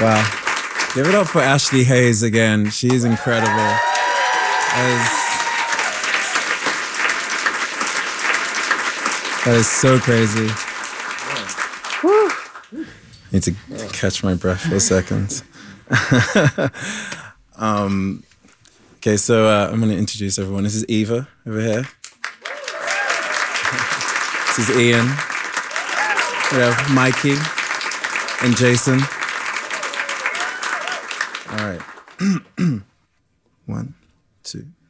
Wow. Give it up for Ashley Hayes again. She's incredible. That is so crazy. Woo. I need to catch my breath for a second. Okay, so I'm going to introduce everyone. This is Eva over here. This is Ian. We have Mikey and Jason. All right. 1, 2.